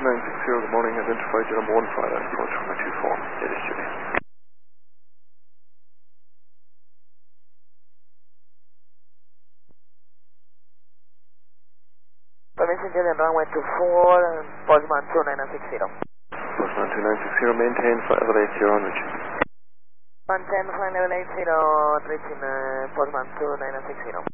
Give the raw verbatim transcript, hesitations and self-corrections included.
two nine six zero, good morning. Identified your number one flight approach from my two four. It is Julie. Permission Julian, runway two four, Postman two nine six zero. Postman two nine six zero, maintain flight level eight zero on reaching. Maintain flight level eight zero, reaching uh, Postman two nine six zero.